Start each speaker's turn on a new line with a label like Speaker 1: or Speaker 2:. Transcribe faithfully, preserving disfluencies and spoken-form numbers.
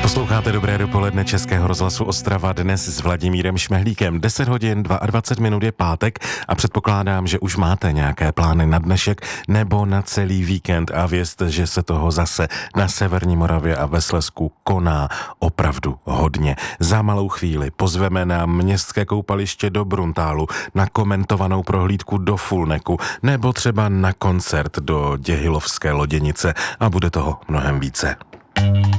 Speaker 1: Posloucháte Dobré dopoledne Českého rozhlasu Ostrava dnes s Vladimírem Šmehlíkem. deset hodin dvacet dva minut je pátek a předpokládám, že už máte nějaké plány na dnešek nebo na celý víkend a vězte, že se toho zase na Severní Moravě a ve Slezsku koná opravdu hodně. Za malou chvíli pozveme na městské koupaliště do Bruntálu, na komentovanou prohlídku do Fulneku nebo třeba na koncert do Děhylovské Loděnice a bude toho mnohem více.